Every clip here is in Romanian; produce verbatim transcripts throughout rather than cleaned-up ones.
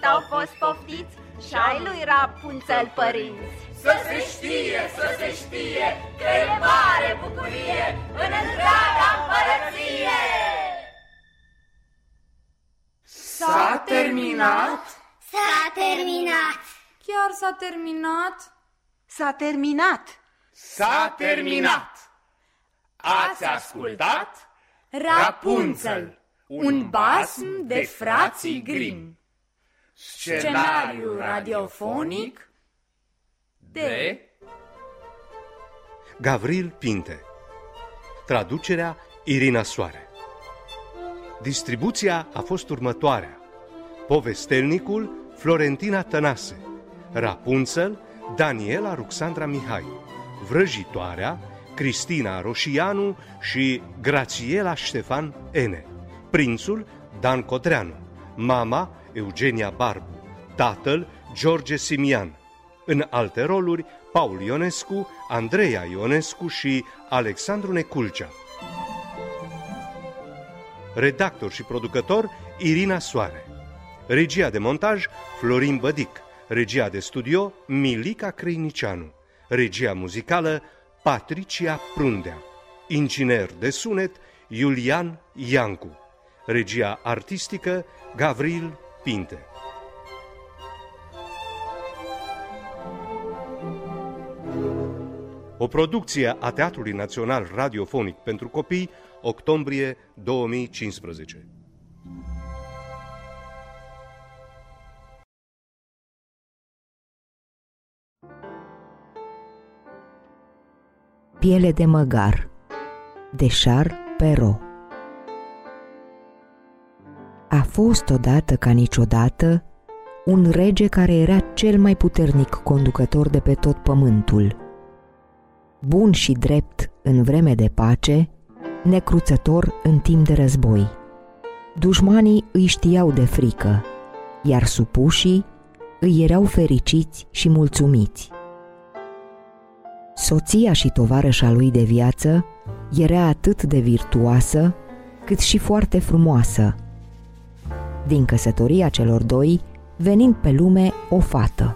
au fost poftiți și-ai lui Rapunțel părinți. Să se știe, să se știe, că e mare bucurie în întreaga împărăție! S-a terminat? S-a terminat! Chiar s-a terminat? S-a terminat! S-a terminat! Ați ascultat Rapunțel, un basm de frații Grimm. Scenariu radiofonic de Gavril Pinte. Traducerea Irina Soare. Distribuția a fost următoarea: povestelnicul Florentina Tănase, Rapunțel Daniela Ruxandra Mihai, vrăjitoarea Cristina Roșianu și Grațiela Ștefan Ene, prințul Dan Codreanu, mama Eugenia Barbu, tatăl George Simian. În alte roluri, Paul Ionescu, Andreea Ionescu și Alexandru Neculcea. Redactor și producător Irina Soare. Regia de montaj Florin Bădic. Regia de studio Milica Creinicianu. Regia muzicală Patricia Prundea. Inginer de sunet Iulian Iancu. Regia artistică Gavril Pinte. O producție a Teatrului Național Radiofonic pentru Copii, octombrie două mii cincisprezece. Piele de măgar de Charles Perrault. A fost odată ca niciodată un rege care era cel mai puternic conducător de pe tot pământul. Bun și drept în vreme de pace, necruțător în timp de război. Dușmanii îi știau de frică, iar supușii îi erau fericiți și mulțumiți. Soția și tovarășa lui de viață era atât de virtuoasă, cât și foarte frumoasă. Din căsătoria celor doi, venind pe lume o fată.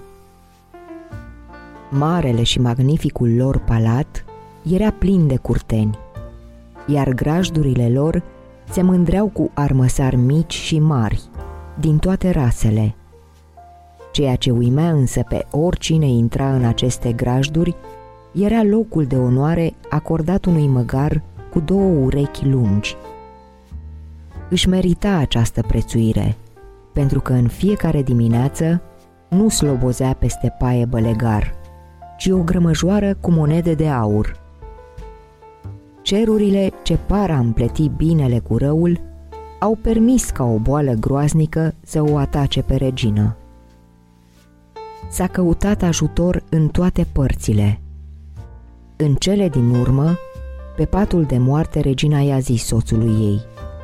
Marele și magnificul lor palat era plin de curteni, iar grajdurile lor se mândreau cu armăsari mici și mari, din toate rasele. Ceea ce uimea însă pe oricine intra în aceste grajduri era locul de onoare acordat unui măgar cu două urechi lungi. Își merita această prețuire, pentru că în fiecare dimineață nu slobozea peste paie bălegar, ci o grămăjoară cu monede de aur. Cerurile ce par a împleti binele cu răul au permis ca o boală groaznică să o atace pe regină. S-a căutat ajutor în toate părțile. În cele din urmă, pe patul de moarte, regina i-a zis soțului ei: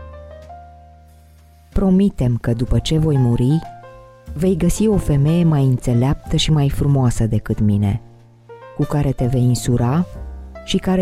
promitem că după ce voi muri, vei găsi o femeie mai înțeleaptă și mai frumoasă decât mine, cu care te vei însura și care